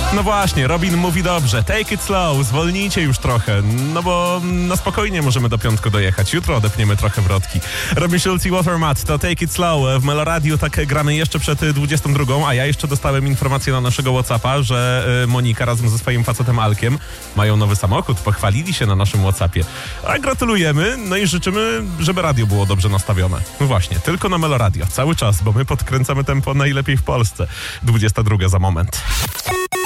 No właśnie, Robin mówi dobrze. Take it slow, zwolnijcie już trochę. No bo na spokojnie możemy do piątku dojechać. Jutro odepniemy trochę wrotki. Robin Schulz i Watermat to Take it slow. W Meloradiu tak gramy jeszcze przed 22, a ja jeszcze dostałem informację na naszego WhatsAppa, że Monika razem ze swoim facetem Alkiem mają nowy samochód. Pochwalili się na naszym WhatsAppie. A gratulujemy, no i życzymy, żeby radio było dobrze nastawione. No właśnie, tylko na Meloradio. Cały czas, bo my podkręcamy tempo najlepiej w Polsce. 22 za moment.